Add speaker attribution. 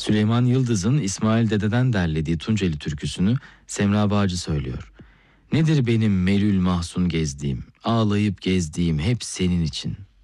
Speaker 1: Süleyman Yıldız'ın İsmail Dede'den derlediği Tunceli türküsünü Semra Bağcı söylüyor. Nedir benim melül mahzun gezdiğim, ağlayıp gezdiğim hep senin için.